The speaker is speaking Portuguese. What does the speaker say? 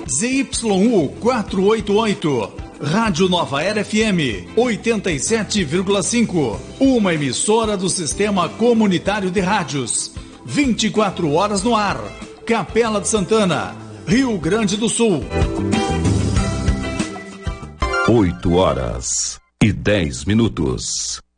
ZYU 488, Rádio Nova Era FM 87,5, uma emissora do Sistema Comunitário de Rádios, 24 horas no ar, Capela de Santana, Rio Grande do Sul. 8 horas e 10 minutos.